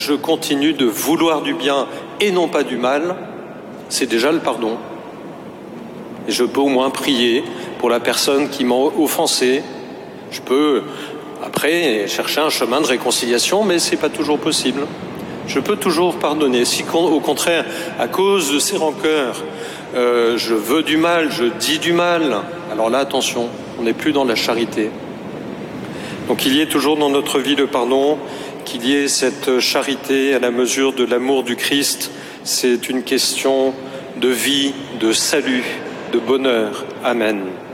je continue de vouloir du bien et non pas du mal, c'est déjà le pardon. Et je peux au moins prier pour la personne qui m'a offensé. Je peux, après, chercher un chemin de réconciliation, mais c'est pas toujours possible. Je peux toujours pardonner. Si, au contraire, à cause de ces rancœurs, je veux du mal, je dis du mal, alors là, attention, on n'est plus dans la charité. Donc qu'il y ait toujours dans notre vie le pardon, qu'il y ait cette charité à la mesure de l'amour du Christ, c'est une question de vie, de salut, de bonheur. Amen.